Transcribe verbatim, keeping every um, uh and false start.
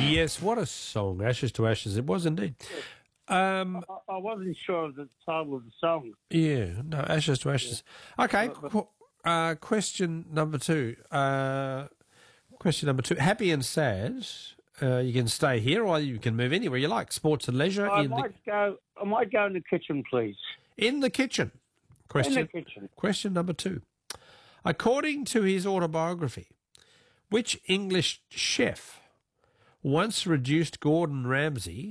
Yes, what a song, Ashes to Ashes. It was indeed. Um, I, I wasn't sure of the title of the song. yeah, no, Ashes to Ashes. Okay, But- but- qu- uh, question number two. Uh, question number two. Happy and sad. Uh, you can stay here or you can move anywhere you like. Sports and leisure I in the, might go. I might go in the kitchen, please. in the kitchen. Question, In the kitchen. question number two. According to his autobiography, which English chef once reduced Gordon Ramsay